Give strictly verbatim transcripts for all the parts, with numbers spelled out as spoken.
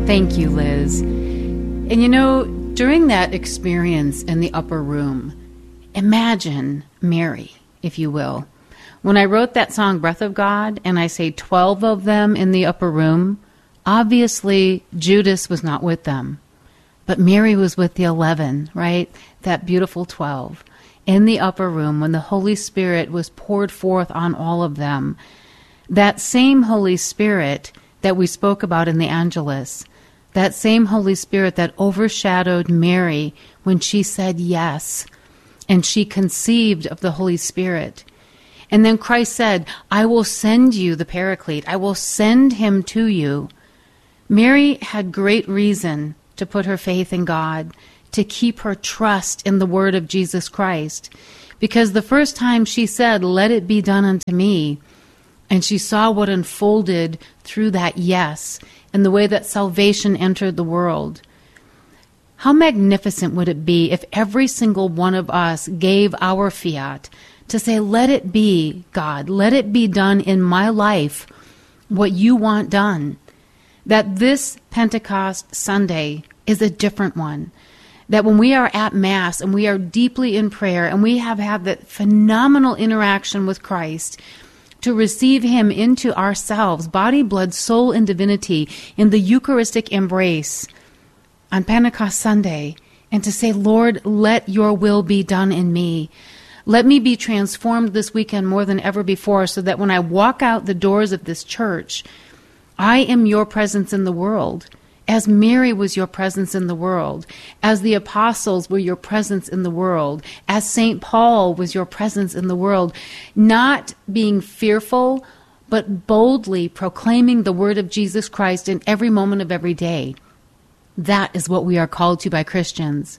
Thank you, Liz. And you know, during that experience in the upper room, imagine Mary, if you will. When I wrote that song, Breath of God, and I say twelve of them in the upper room, obviously Judas was not with them. But Mary was with the eleven, right? That beautiful twelve. In the upper room when the Holy Spirit was poured forth on all of them. That same Holy Spirit that we spoke about in the Angelus, that same Holy Spirit that overshadowed Mary when she said yes, and she conceived of the Holy Spirit. And then Christ said, I will send you the Paraclete. I will send him to you. Mary had great reason to put her faith in God, to keep her trust in the word of Jesus Christ. Because the first time she said, let it be done unto me, and she saw what unfolded through that yes, and the way that salvation entered the world. How magnificent would it be if every single one of us gave our fiat to say, let it be, God, let it be done in my life what you want done. That this Pentecost Sunday is a different one. That when we are at Mass and we are deeply in prayer and we have had that phenomenal interaction with Christ, to receive him into ourselves, body, blood, soul, and divinity in the Eucharistic embrace on Pentecost Sunday, and to say, Lord, let your will be done in me. Let me be transformed this weekend more than ever before, so that when I walk out the doors of this church, I am your presence in the world, as Mary was your presence in the world, as the apostles were your presence in the world, as Saint Paul was your presence in the world, not being fearful, but boldly proclaiming the word of Jesus Christ in every moment of every day. That is what we are called to by Christians.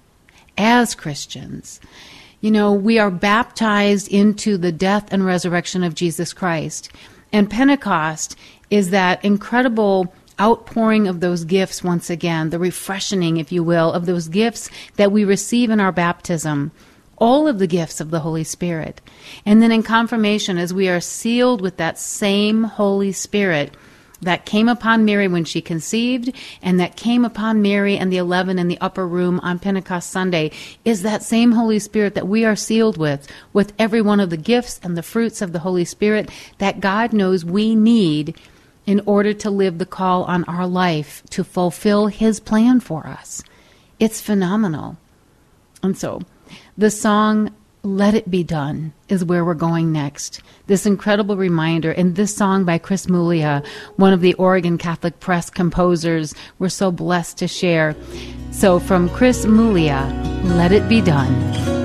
As Christians, you know, we are baptized into the death and resurrection of Jesus Christ. And Pentecost is that incredible outpouring of those gifts once again, the refreshing, if you will, of those gifts that we receive in our baptism, all of the gifts of the Holy Spirit. And then in confirmation, as we are sealed with that same Holy Spirit that came upon Mary when she conceived, and that came upon Mary and the eleven in the upper room on Pentecost Sunday, is that same Holy Spirit that we are sealed with, with every one of the gifts and the fruits of the Holy Spirit that God knows we need in order to live the call on our life to fulfill his plan for us. It's phenomenal. And so the song, Let It Be Done, is where we're going next. This incredible reminder, and this song by Chris Muglia, one of the Oregon Catholic Press composers, we're so blessed to share. So from Chris Muglia, Let It Be Done.